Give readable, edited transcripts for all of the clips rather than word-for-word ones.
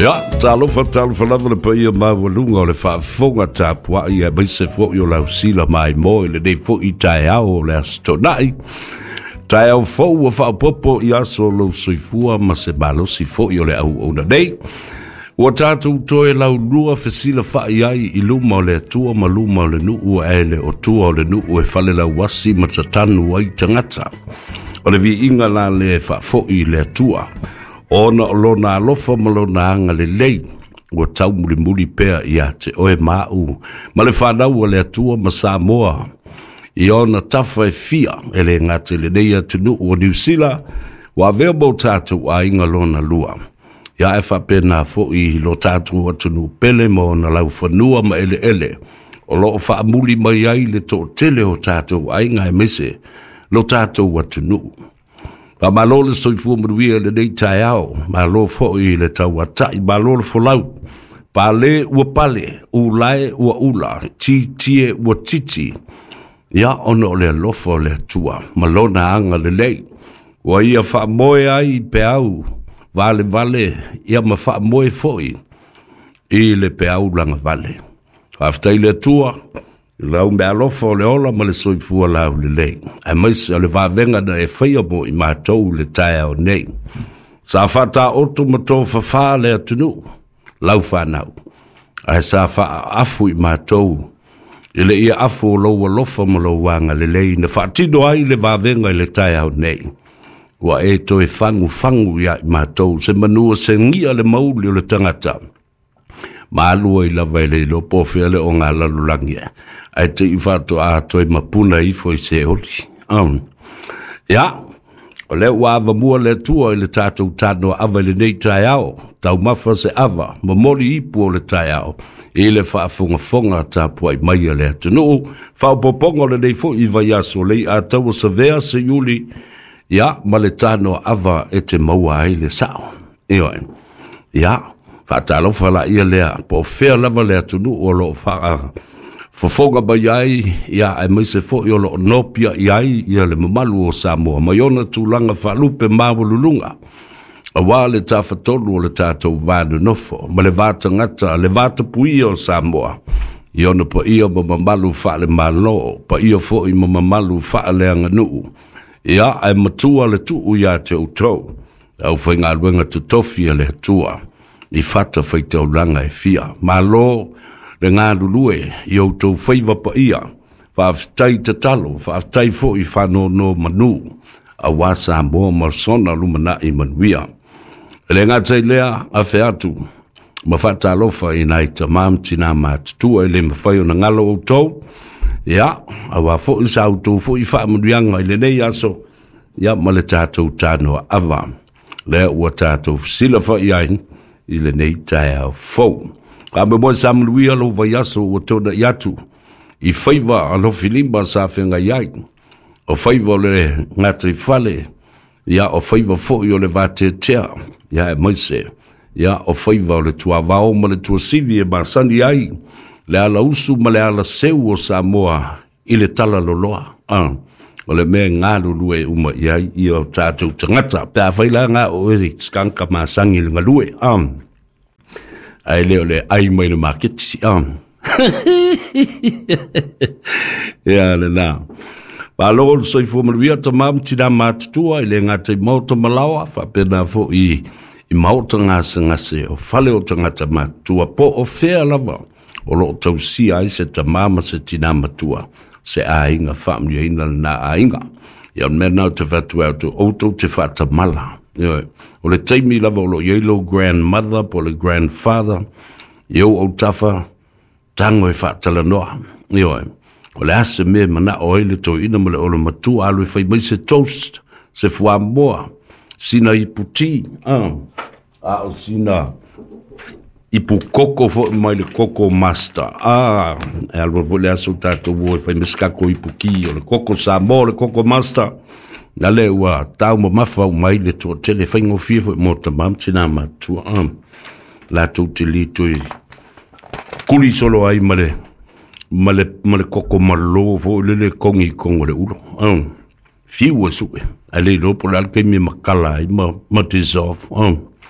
Ja, talofa lava le paia mawalunga o le whaafonga tāpua i a maise fo i o lau sila mai mo i le nei fo i tae au o le astonai. Tae au fo ua whaapopo i aso lau soifua ma se malosi fo i o le au ona nei. Ua tātou toe lau lua fesila whai ai i luma o le atua ma luma o le nuu e le o tua o le nuu e whale lau wasi ma tatanu ai tangata. O le vi inga la le whaafo i le atua. Ona o lona alofa ma lona anga le lei. Ua tau muli pea ia te oe mau. Ma le whanau o le atua ma Samoa. I ona tafa e fia e le ngate le neia tunu o New Zealand. Wa veo mo tātou a inga lona lua. Ia e whapena fo i lo tātou atunu pele mo na lau whanua ma ele. O lo wha muli mai ai le tō tele o tātou a inga e mese. Lo tātou atunu. Pa malo le soifua maruia le nei tae ao, malo fo i le tau atai, malo le folau, pa le ua pale, ulae ua ula, tie ua titi, ia ono le lofo le tua, malo na anga le lei, ua ia wha moe ai pe au, vale, ia ma wha moe fo i le pe au langa vale. Aftai le tua, lau mea lofo le ola ma le soifua lau le lei. Ai maise le vavenga na e whaia mo i mātou le tae au nei. Sa whata oto ma tō whawha le atunu, lau whanau. Ai sa wha afu i mātou, i le ia afu o lau alofa ma lau wanga le lei, na whaatino ai le vavenga i le tae au nei. Ua e to e fangu ia i mātou, se manua se ngia le mauli o le tangata. Maalua i lava i le lopo fea le o ngā lalulangia. Ai te i whato a toi mapuna i fo i se oli. Ia, o le ua mua le tua i le tātou tāno ava le nei tae ao, tau mawha se ava, ma mori ipu o le tae ao, i le whaafonga tāpua i mai le atunu, whaopoponga le nei fo i vai aso lei a tau sa vea se yuli, ia, ma le tāno ava e te maua ai le sao. Ia, whaatalofa la ia lea, po whea lava le atunu o lo Fofonga ba iai, ia ai maise fo i o lo nopia iai, ia le mamalu o Samoa. Ma iona tūlanga whalupe mawalulunga. A wā le tawhatolu o le tātou vānu nofo. Ma le vāta ngata, le vāta pui o Samoa. Iona pa ia ma mamalu whaale malo, pa ia fo i ma mamalu whaale anga nuu. Ia ai matua le tuu ia te utau. Au whainga ruenga tu tofi le tua. I whata whaitau langa e fia. Malo, le ngā lulue, i au tau whaiva pa ia, whaaftai te talo, whaaftai fo i whano no manu, a wasa moa marsona lumana i manuia. Le ngā tai lea a wheatu, ma whatalofa i nai ta mamtina mātutua i le mawhaio na ngalo au tau, ia, a wā fo i sa au tau fo i whaamanuianga i le nei aso, ia ma le tātou tānoa ava, le ua tātou sila wha i ain, i le nei tai au fau. Ka me mo samluia lo vai aso o tona iatu. I whaiva a lo filimba sa whenga iai. O whaiva le ngātai whale. Ia o whaiva fo i o le vāte tea. Ia e maise. Ia o whaiva o le tua vao ma le tua sivi e masani ai. Le ala usu ma le ala seu o Samoa i le tala loloa. O le mea ngā lulue uma iai i o tātou tangata. Pea whaila ngā o eri skanka masangi le ngalue. Ai leo le ai mai le market ia le nā pa lolo soifua manuia ta mamtina mātutua i le ngate mauta malawa whapena fo i mauta ngase o whale o tangata mātua po o whea lava o lo tau si ai se ta mama se tina matua se a inga whamia ina na a inga ia mea nau te whatua au tu auto te whata mala o le taimi lava o lo yellow grandmother po le grandfather yo o tafa tango e whaatala noa o le ase me mana o ele to ina mo le o le matua alu e whai mai se toast se fua moa sina iputi a o sina ipu koko fo mai le koko master e alwa vo le aso tato wo e whai meskako ipu ki o le koko sa mo le koko master na le ua tau ma mafa mai le to tele whaingo fia mo ta mamtina matua la tau te li tui kuli solo ai ma le koko malo fo le kongi kongo le ulo fiu a suwe a le lopo le alke mi makala ai ma dissolve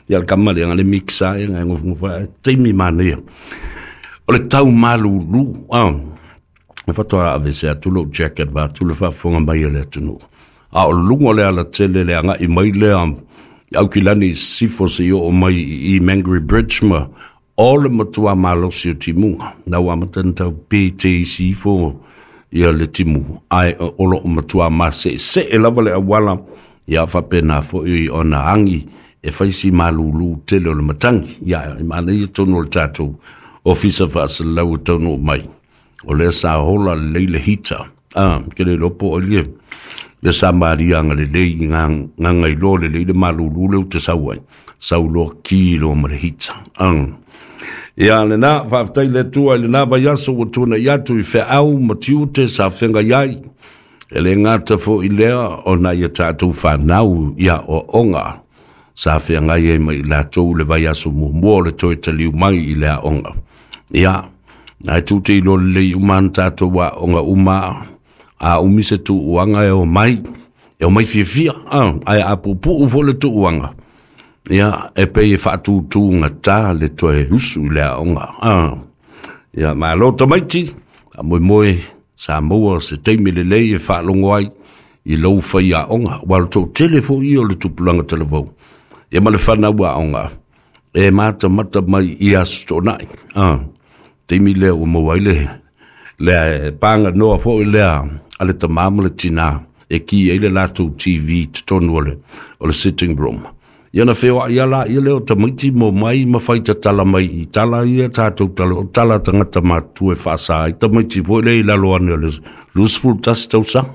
ia le kamale nga le mixa e nga ngofa teimi mane o le tau malulu e fatoa ave se atulo jacket va tu le fa fonga mai le tunu o lungo le ala tele le nga i mai le au kilani sifo se o mai i Mangere Bridge ma o le matua malo si o timu na wa matanta PTC fo ia le timu ai o lo matua ma se e lava le awala ia fa pena fo i ona angi e faisi malulu tele o le matangi ia mana i tonu le tatou officer fa se lau tonu mai o le sa hola leile hita ke le lopo o le sa maria nga le nga ngai lo le malulu le te sawai saulo kilo ma le hita ia le na fa tai le tua le na ba yaso o tuna yatu I fe au matiute sa fenga yai ele ngata fo I lea o na ia tatu whanau ia o onga sa fenga ye mai la tau le vai yaso mo le toi taliu mai I lea onga ia na tute ilo le uman tatu wa onga uma a umise tu uanga e o mai fia ai apupu ufo le tu uanga ia e pe fatu tu ngata le toe usu le onga ia ma lo tomaiti moi sa mo se teimi le le fa longoi I lo fa ia onga wal to telefo I o le tu planga televo ia ma le fana wa onga e mata mai ia stonai teimi le o mo waile le panga no fo le ale tamama le tina e ki ele la tu TV tonu o le sitting room Iana fewa iala I leo tamiti mo mai mawhaita tala mai I tala ia tātou tala tangata mātu e whaasa I tamiti po le I lalo ane le looseful tas tau sa.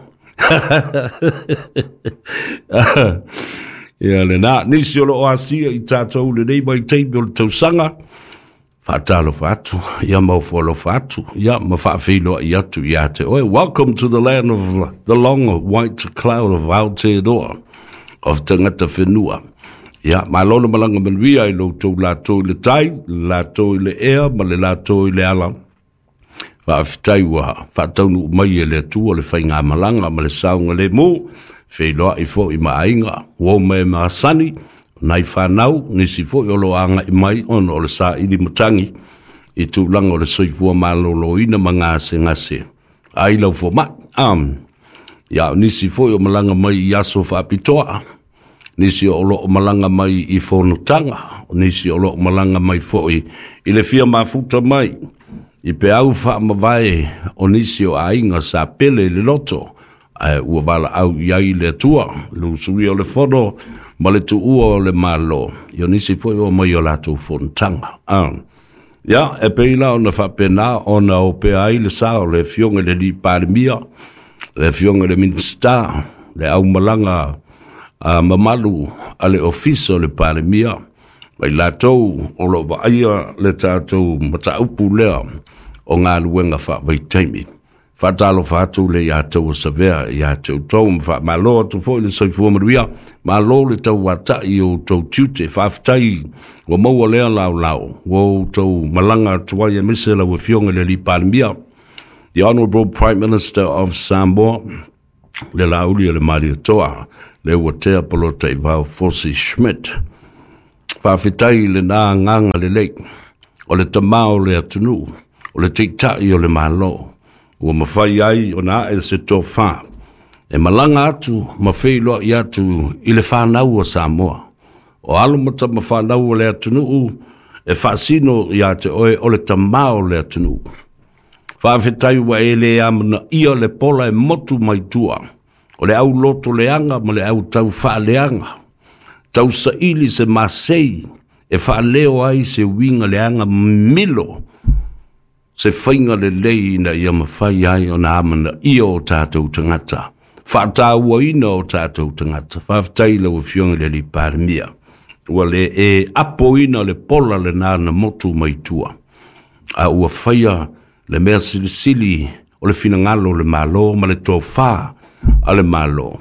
Ia le nā nisi o lo oasia I tātou le nei mai teipi o le tau sanga. Whaatalo whaatu, ia mau wholo whaatu, ia ma whaafilo I atu I ate. Oi, welcome to the land of the long white cloud of Aotearoa, of tangata whenua. Ia, malolo malanga manuia I lo tau lātou le tai, lātou le ea, ma le lātou le ala. Whaafitai wa, whaataunu mai e le tua le whainga malanga, ma le saunga le mo, whailoa I fo I maainga, wo me maasani, nai whanau, nisi fo I olo anga I mai, ono o le sa ili matangi, I tūlanga o le soifua malolo ina mga se ngase. Ai lau fo mat, ia, nisi fo I o malanga mai I aso whaapitoa, nisi o lo malanga mai I fonutanga nisi o lo malanga mai foi I le fia mafuta mai I pe au fa mavai o nisi o ainga sa pele le loto ua wala au iai le tua lu sui o le fono ma le tu ua o le malo I nisi foi o mai o lato fonutanga ia e pe ila ona fa pena ona o pe ai le sa o le fionga le li parimia le fionga le minsta le au malanga mamalu ale ofiso le palemia mai latou o lo vaia le tatou mataupu lea o ngā luenga wha vai taimi. Whatalo whātou le ia tau savea ia tau tau mwha malo tu fo le soifua maruia malo le tau wata I o tau tute whaftai wa maua lea lau o tau malanga tuai e misela wa fionga le li palemia. The Honourable Prime Minister of Samoa le lauli le Maria Toa le watea polota I vau Fosi Schmidt. Whawhitai le nā nganga le lei, o le tamao le atunu, o le teitai o le malo, ua mawhai ai o nā e se tō whā. E malanga atu, mawhailoa I atu I le whanau o Samoa. O alumata ma whanau o le atunu, e whaasino I ate oe o le tamao le atunu. Whawhitai wa e le amana ia le pola e motu mai tua, o le au loto leanga ma le au tau wha leanga. Tau sa ili se masei e wha leo ai se winga leanga milo. Se whainga le lei na ia mawhai ai o na amana ia o tātou tangata. Wha tāua ina o tātou tangata. Whawhitai lau fionga le li parimia. Ua le e apo ina le pola le nāna motu mai tua. A ua whaia le mea silisili o le finangalo le malo ma le tō wha. Ale malo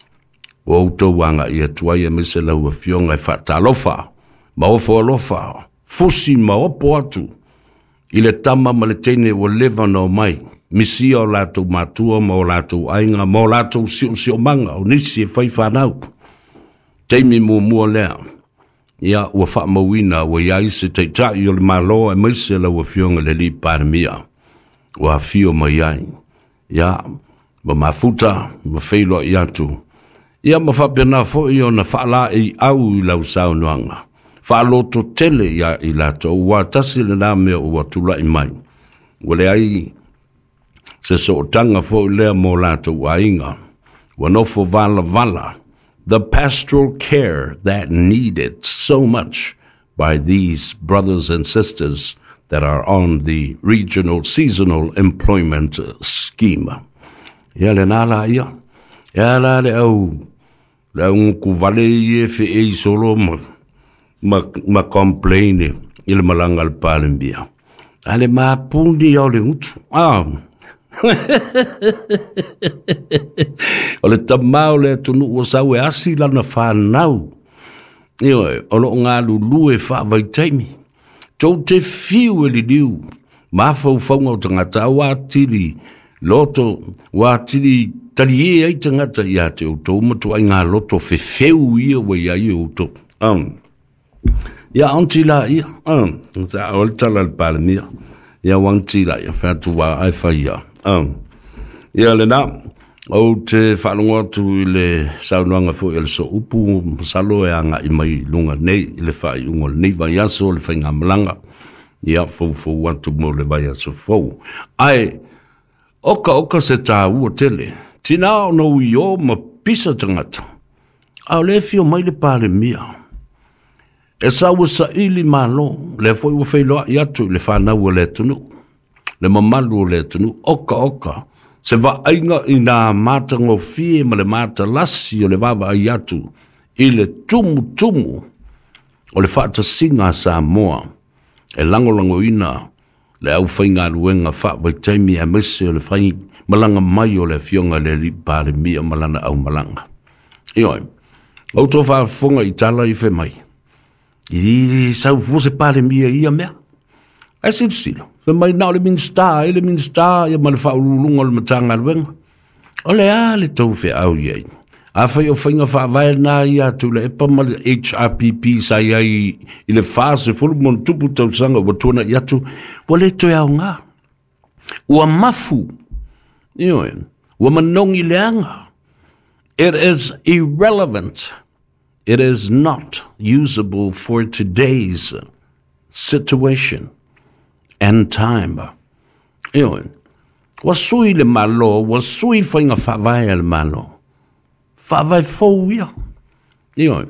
o auto wanga ia tuai e mise lau a fionga e whatalofa ma ofo alofa fusi ma opo atu I le tama ma le teine o leva no mai misia o latou matua ma o latou ainga ma o latou sio manga o nisi e whai whanau teimi mua lea ia ua whaamawina ua iai se teitai o le malo e maise la ua fionga le li paramia ua fio mai ai ia ma mafuta ma feilo i atu ia ma whapena fo i o na whaala i au i lau saunuanga whaaloto tele ia i lato ua tasi le nā mea ua tula i mai ua le ai se so tanga fo i lea mo lato ua inga ua nofo vala the pastoral care that needed so much by these brothers and sisters that are on the regional seasonal employment scheme. Ia le nala ia. Ia la le au ku vale ie fe e solo ma complain il malanga al palembia. Ale ma pundi au le utu. O le tamau le tunu o sau e asi lana whanau. Ioi, o lo ngā lulu e wha vai taimi. Tau te fiu e li diu. Mawhau whaunga o tangata wātiri. Loto wātiri tari e ai tangata i a te o tau matu ai ngā loto fefeu ia wai ai o tau. Ia anti la ia. Sa o le tala le palemia. Ia wanti la ia whātu wā ai whaia. Ia le nā, au te whanonga tu i le saunuanga fo i le so upu, salo e anga i mai lunga nei, i le whai ungo le nei vai aso, le whai ngā malanga, ia fau watu mo le vai aso fau. Ai, oka se tā ua tele, tina o no i o ma pisa tangata, au le fio mai le pāle mia. E saua sa ili malo, le foi ua whailoa i atu le whanau le tunu. Le mamalu le tunu, oka, se va ainga i nā mātango fie ma le māta lasi o le wawa ai atu, i le tumu, o le whaata singa sa moa, e langolango ina, le au whainga ruenga wha vai taimi a mese o le whai malanga mai o le fionga le li pāre mia malana au malanga. Ioi, au tō whaafonga i tala i whe mai, i sau fose pāre mia ia mea, ai silo. Fe mai nao le minsta, ia ma le whaurulunga le matanga luenga. O le le tau fe au iei. A whai o whainga whaavae nā ia tu le epa ma le HRPP sa iai i le whaase fulu mon tupu tau sanga wa tona i atu. Wa le toi au ngā. Ua mafu. Ioe. Ua manongi le anga. It is irrelevant. It is not usable for today's situation and time. Ioi. Wa sui le malo, wa sui whainga whawai le malo. Whawai fau ia. Ioi.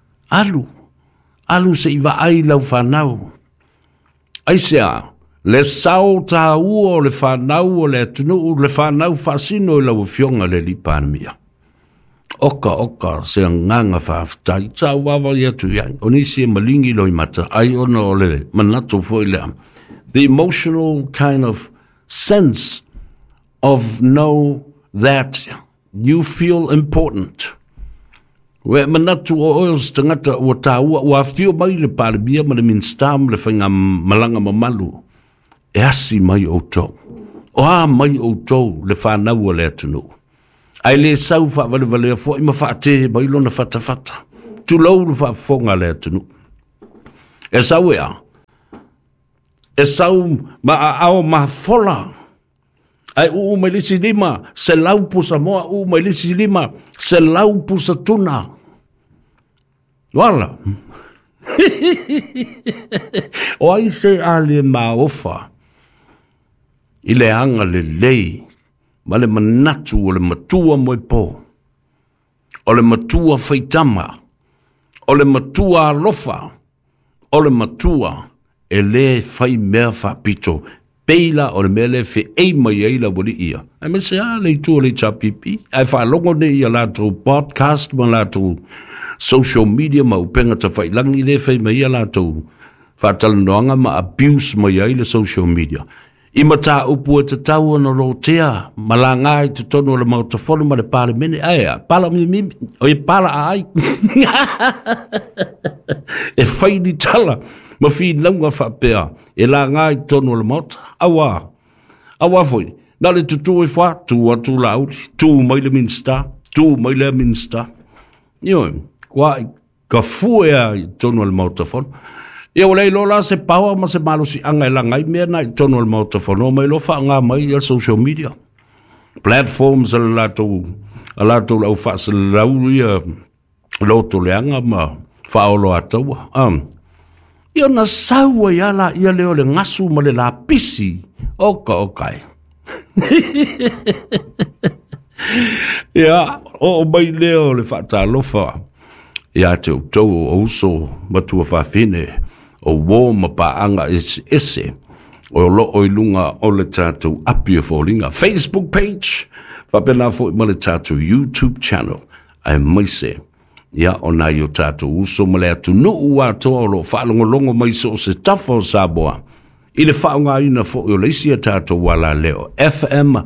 Alu se iwa ai lau whanau. Aisea, le sao tā ua o le whanau o le atunu, le whanau whasino i lau fionga le li pānamia. Oka, se nganga whaafitai, tā wawa i atu iai. O nisi e malingi loi mata, ai ona o le manato fo i lea. The emotional kind of sense of know that you feel important. We manatu o oils tangata o tāua o awhtio mai le pārebia ma le minstam le whainga malanga mamalu. E asi mai o tau. O mai o tau le whanau o le atunu. Ai le sau whaavale a fo ima whaate mai lona whatawhata. Tu lau le whaafonga le atunu. E sau ea. E sau ma ao fola. Ai mai lisi lima se lau pusa moa mai lisi lima se lau pusa tuna. Wala. O ai se ale maofa. I le anga le lei. Ma le manatu o le matua moe po. O le matua feitama. O le matua alofa. O le matua e le fai mea fa pito peila o le mea le fe ei mai eila wali ia. Ai me se a le tu o le chapipi. Ai fa longo ne ia lato podcast ma lato social media ma upenga ta fai langi le fai mai ia lato fa talanoanga ma abuse mai eila social media. I mata upu e te tau ana rotea malangai te tonu o le mautafonu ma le pale mene. Aia, pala mimi, o i pala ai. E fai ni tala. Ma fi launga whapea, e la ngai tonu le mauta, awa foi, na le tutu e wha, tu atu lauri, tu mai le minsta, Ioi, kwa ka fuea I tonu al mautafon. Ia o lei lola se paua ma se malusi anga langai mea na I tonu al mautafon o mai lo fa ngā mai al social media. Platforms ala lato lau fa se lau ia loto leanga ma faolo ataua. Ia na saua ia la ia leo le ngasu ma le la pisi okai. Ia o mai leo le whaatalofa ia te utau o uso matua whawhine o wō ma paanga ese o lo o ilunga o le tātou apia fōringa Facebook page whapena fo I ma le tātou YouTube channel ai maise ia o nai o tātou uso ma le atu nuu atoa o lo whaalongolongo mai so se tafo Samoa I le whaunga ina fo o leisia tātou wala leo FM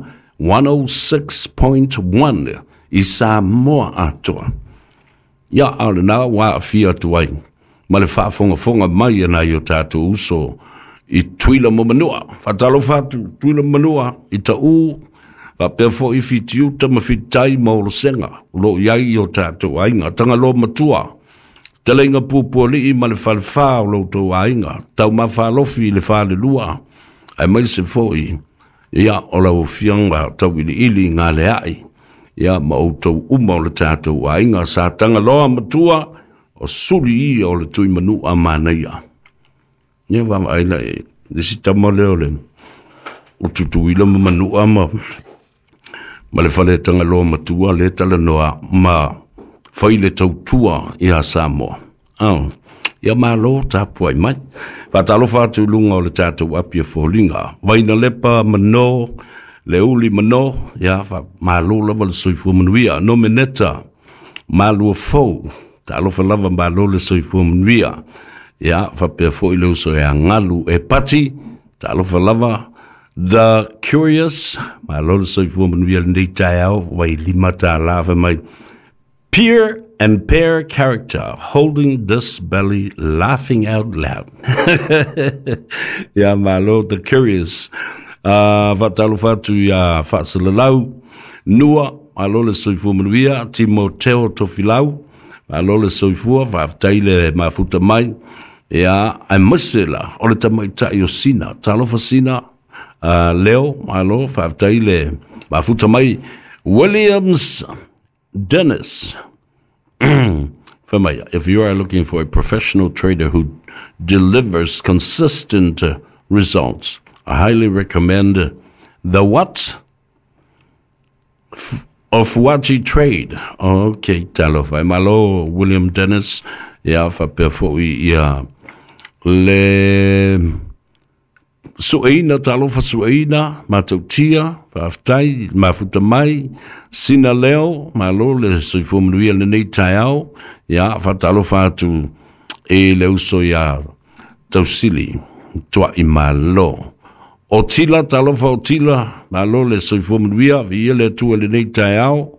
106.1 I Samoa atoa ia ale na wa fia tuai ma le whaafonga mai ana I o tātou uso I tuila mo manua whatalo whatu tuila manua I ta u Pea fo I fitiuta ma fitai ma o lo senga, lo iai o tātou ainga, tanga lo matua. Te leinga pupua I ma le whalewha o lo tau ainga, tau ma whalofi le whale lua. Ai mai se fo I, ia o lau fianga tau ili ngā le ai. Ia ma o tau uma o le tātou ainga, sa tanga loa matua, o suri I o le tui manu a manaia. Ia wama aina e, nisi tama leo le, o tutuila ma manu a ma le whale tanga loa matua le tala noa ma whaile tautua I a Samoa. Ia ma lo tāpua I mai. Whatalo whātu lunga o le tātou apia fōlinga. Waina lepa mano, le uli mano, ia ma lo lava le soifua manuia. No meneta, ma lua fau, tālo whalava ma lo le soifua manuia. Ia whapea fōi leo so e ngalu e pati, tālo whalava, The Curious, my Lord so if woman will need tao, why limata laugh my peer and pair character holding this belly laughing out loud. Yeah, my Lord, The Curious. Vatalufatu ya Fasalau, Nua, my Lord so if woman we are Timoteo Tofilau, my Lord so if you have taile mafuta mai, yeah, I'm musela, all the time I tell you sina, talofasina. Leo, malo, whaftaile, mafuta mai, Williams Dennis. If you are looking for a professional trader who delivers consistent results, I highly recommend the what of what you trade. Okay, talofai malo, William Dennis, ya whapefo ia le sueina talofa sueina matautia whaftai mafuta mai sina leo malo le soifumunuia le nei taiao ia whatalofa atu e le uso ia tausili tua I malo o tila talofa o tila malo le soifumunuia via le tua le nei taiao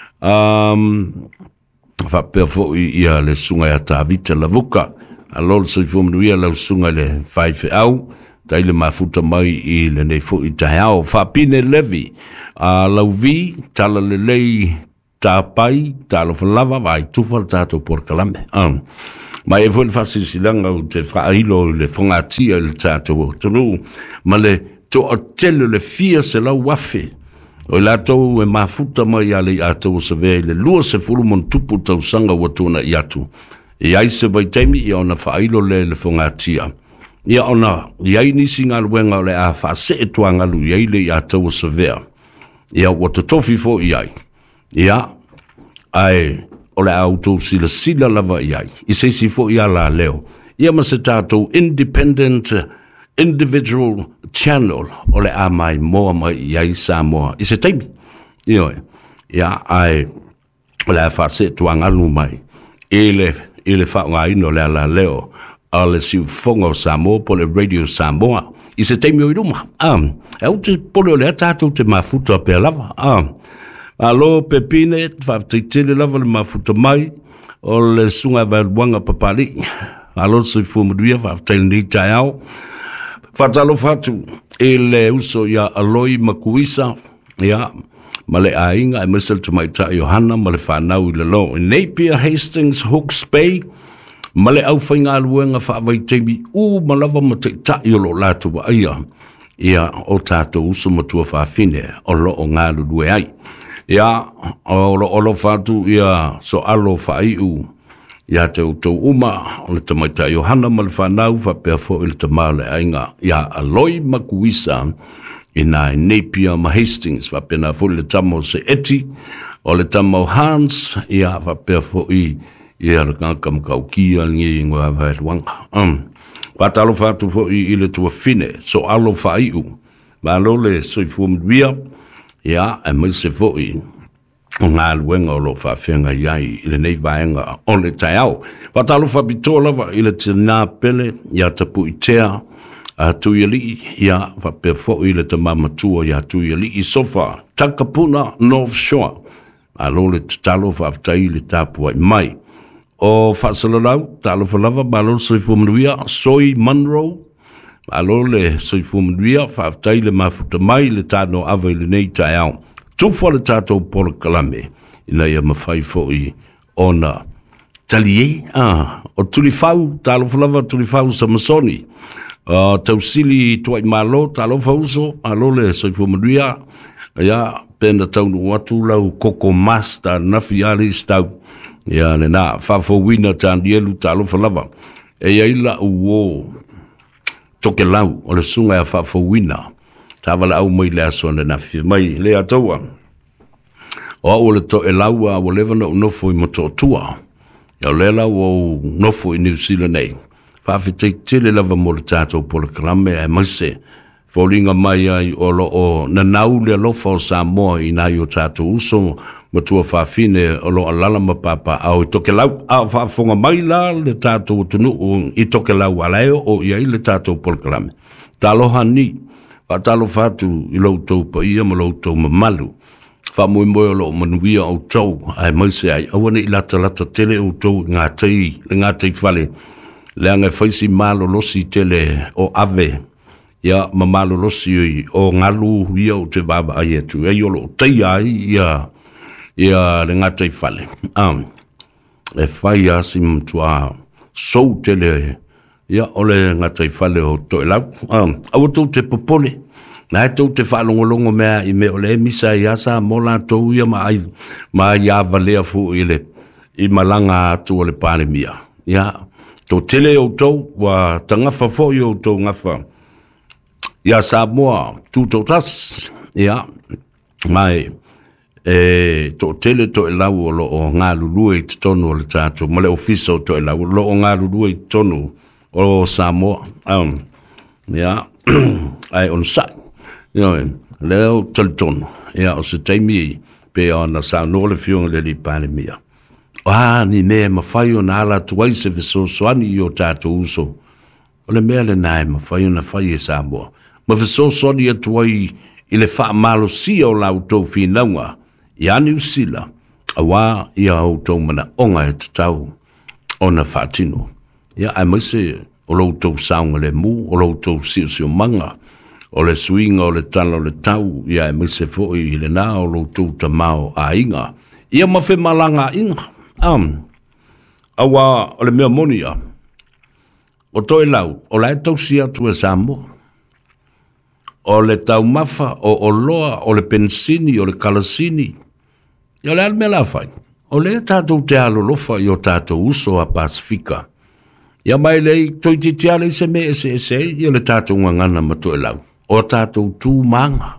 whapea fo ia le sunga ia tāvita la vuka alo le soifumunuia le sunga le whaife au taile mafuta mai I le nei fo I tahao whapine levi lauvi tala le lei tāpai talo whalava vai tufal tātou porkalame mai e fo le whasisilanga o te whailo le whangatia le tātou tonu ma le to a tele le fia se lau wafe o I lātou e mafuta mai ale I atou se vea le lua se furu mon tupu tau sanga watuna I atu I aise vai taimi I ona whailo le whangatia ia ona iai nisi ngā luenga o le a whaase e tuanga lu iai le I atou se vea ia wata tofi fo iai ia ai o le autou sila sila lava iai I seisi fo ia la leo ia ma se tātou independent individual channel o le a mai moa mai iai Samoa I se taimi ia ai o le a whaase e tuanga lu mai ele whaunga ino le a la leo ale si fongo Samoa po le Radio Samoa I se teimi o iruma au te pole o le tātou te mafuta pe lava alo pepine whafteitele lava le mafuta mai o le sunga wanga papali alo se fumuduia whafteile ni taiao whatalo fatu e le uso ia aloi makuisa ia Male ainga e misal te mai ta Johanna male whanau I le lo. Napier, Hastings, Hawke's Bay, male au whainga aluenga whaavai teimi malava ma te ta I o lo lātu wa aia. Ia o tātou uso matua whaafine o lo o ngā lulue ai. Ia o lo whātu ia so alo whaiu. Ia te utou uma o le tamaita Johanna ma le whanau whapea fo I le tamale ainga. Ia aloi makuisa ina Napier ma Hastings whapena fo le tamo se eti o le tamo Hans ia whapea fo I ia le kākam kaukia ngi ngua whaeruanga. Patalo whātu fo I le tua fine so alo whaiu. Ma lo le soifumwia ia e maise fo I o ngā luenga o lo whawhenga iai I le nei vaenga o le tai au. Patalo whapitola wa I le tina pele ia tapu I tea tui ali ia whapea fo I le tamamatua ia tui ali I sofa Takapuna North Shore. A lo le talo whaftai le tapua I mai. O whasalalau, talo whalava, malo soifumwia, Soy Munro. Alo le soifumwia, whaftai le mafuta mai le tano awa I le nei tai au. Tufa le tātou polo kalame, ina ia mawhai fōi ona talie, o tulifau, talo whalawa tulifau Samasoni, tausili tuai malo, talo whauso, alo le soifumwia, ia pena taunu watu lau koko masta nafi ali stau, ia le na whawhawina tānielu talo whalawa, e ila uo toke lau, o le sunga ia whawhawina, Tāwala au mai le aso na nafi mai le ataua. O le to e laua o lewa na unofo I moto tua. Ia le lau o nofo I New Zealand nei. Whawhitei tele lava mo le tātou pole karame e maise. Fōlinga mai ai o lo o na nau le lofa o Samoa I nai o tātou uso matua whawhine o lo alalama papa au I toke lau. A whawhonga mai la le tātou tunu I toke lau aleo o iai le tātou pole karame. Taloha ni. Patalo fatu I loutou pa ia ma loutou mamalu. Whamui moe o loo manuia o tau ai maise ai. Awane I lata tele o tau ngā tei whale. Lea ngai whaisi malo losi tele o ave. Ia ma malo losi o ngalu ia o te baba ai etu. Ia o loo tei ai ia le ngā tei whale. E whai asi mtua sou tele ia ole ngatai fale o to lau au to te popole na to te falongolongo mea I me ole misa ia sa mola to ia ma ia valea fu ile I malanga tu ole pandemia ia to tele o to wa tangafa fo yo to ngafa ia sa moa tu to tas ia mai to tele to lau o lo ngā lulue te tonu o le tātou male ofiso to lau lo ngā lulue te tonu o Samoa, ia, ai on sai, leo talitono, ia, o se taimi pe ona sa nole fionga le li pandemia. Ni mea mawhai o na ala tuai se viso soani I o tātou uso. O le mea le nai mawhai o na whai e Samoa. Ma viso soani a tuai I le wha malo si o lau tau whinaunga, I aniu sila, a wā I a au tau mana onga e tatau o na whatino. Ia ai maise o loutou saunga le mu, o loutou sio manga, o le suinga o le tala o le tau, ia ai maise fo I le nā o loutou tamao a inga. Ia mawhi malanga inga. Awa o le mea monia, o toi lau, o lai tau sia tu e Samoa, o le tau mafa, o loa, o le pensini, o le kalasini, ia le alme la fai, o le tātou te alo lofa I o tātou uso a Pasifika. Ia mai lei toi te tiale I se me ese ia le tātou ngangana ma toi lau. O tātou tū manga.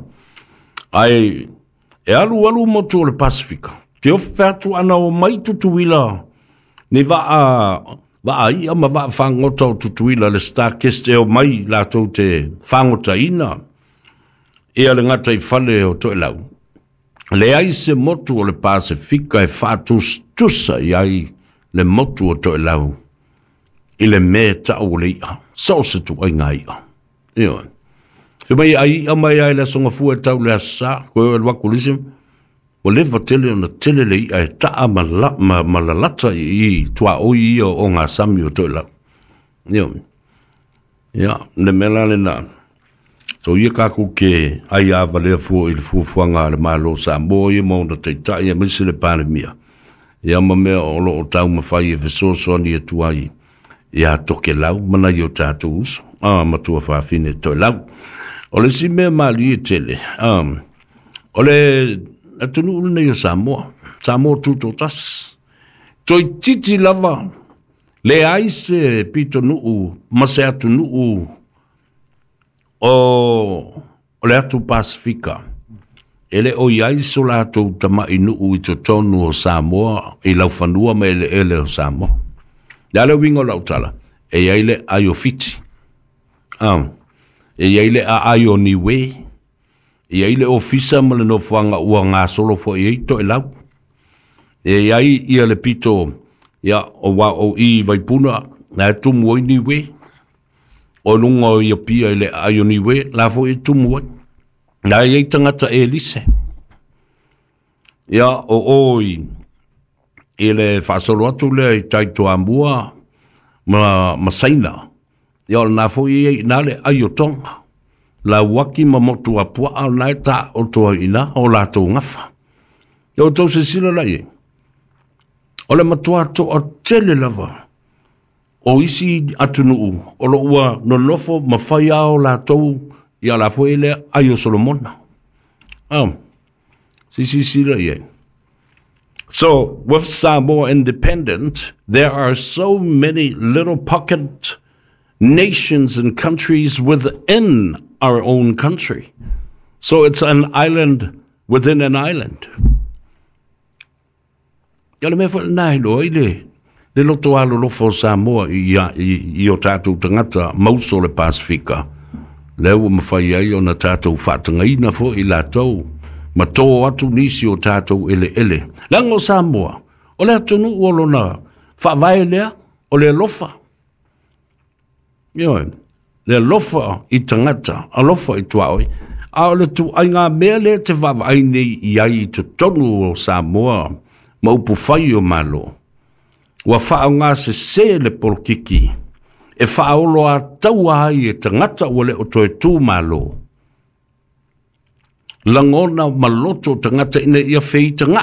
Ai, e alu mo tō le Pasifika. Te ofatu ana o mai tutuila. Ni va ia ma va whangota o tutuila le Starkest e o mai la tō te whangota ina. Ia le ngata I whale o toi lau. Le ai se motu o le Pasifika e whatus tusa I ai le motu o toi lau. I le me ta o le ia. Sao se tu ai ngai ia. Ia. Fe mai ai ai le songa fu e tau le asa, koe o le wakulisim, o le vatele o na tele le ia e taa malalata I tua oi ia o ngā sami o toi lau. Ia. Ia, le mela le na. So ia kako ke ai a vale fu il fu fuanga le malo Samoa ia mo na te tai ia misi le pandemia. Ia ma mea o lo o tau mawhai e vesoso ni e tuai. Ia toke lau, mana i o tātou uso. Matua whawhine toi lau. O le si mea mali e tele. O le atunu ulu nei o Samoa. Samoa tuto tas. Toi titi lava. Le aise pito nuu, mase atu nuu. O le atu Pasifika. Ele o iai so la tau tama inu i to tonu o Samoa, i lau whanua me ele o Samoa. Dale wingo lau tala, e iai ai o fiti. E iai ai o niwe. E iai o fisa ma le no whanga ua ngā solo fo i eito e lau. E iai ia le pito, ia o wa o i vaipuna, na e tumu o i niwe. O lunga o ia pia ele ai o niwe, la fo i tumu o. Na iei tangata e lise. Ia o oi. Ele whasolo atu le i taito ambua ma saina. Ia o na fo i nale ai o tonga. La waki ma motu a pua al nai ta o toa ina o la tau ngafa. Ia o tau se sila la ie. O le matua to o tele lava. O isi atunuu. O lo ua no nofo ma whai ao la tau ia la fo ele ai o Solomona. So, with Samoa independent, there are so many little pocket nations and countries within our own country. So it's an island within an island. Ia le mea wha nai lo ile. Le loto alo lofo Samoa i o tātou tangata mauso le Pasifika. Leu mawhai ai o na tātou whātangaina fo i lātou. Ma tō atu nisi o tātou ele. Lango Samoa, o le atunu uolo na whawai lea, o le lofa. Ioi, le lofa i tangata, a lofa i tuaoi. A o le tu ai ngā mea le te whawai nei i ai i te tonu o Samoa, ma upu whai o malo. Wa whao ngā se le polkiki. E whaolo a taua ai e tangata wale o toi tūmalo. Langona maloto tangata ina ia whei tanga.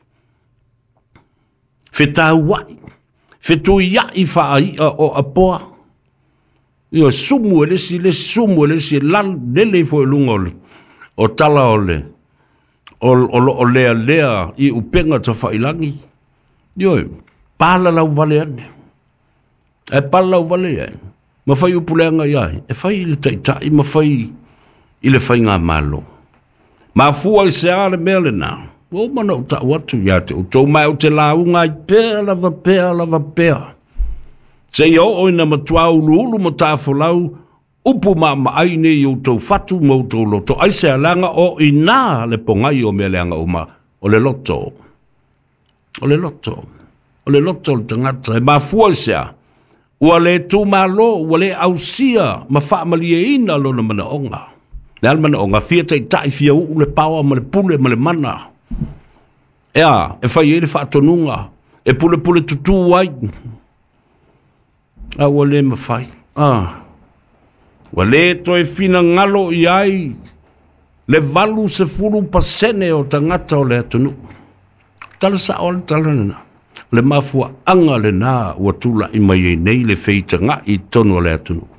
Whetau wai. Whetu ia i whaai o apoa. Ia sumu e lesi lele fo e lunga o tala ole. O lea i upenga ta whailangi. Ioi, pāla lau vale ane. E pala wale e. Ma whai upuleanga iai. E whai i le taitai, ma whai i le whai ngā malo. Ma fua i se ale mele nā. O mana o ta watu ia te. O tau mai o te launga i pēa lava pēa. Se i o ina matua ulu ma tā whalau. Upu ma aine i o tau whatu ma o tau loto. Ai se alanga o i nā le pongai o mele anga uma. O le loto. O le loto le tangata. E ma fua i se a. Ua le tūmalo, ua le ausia, ma whaamali e ina lo na mana onga. Le al mana onga, fia tai tai fia u le pawa, ma le pule, ma le mana. Ea, e whai e le whaatonunga, e pule tutu wai. A ua le ma whai. Ua le toi fina ngalo i ai, le valu se furu pasene o tangata o le atonu. Tala sa o le tala nana. Le mafua anga le nā ua tula i mai nei le feitanga i tono le atunu.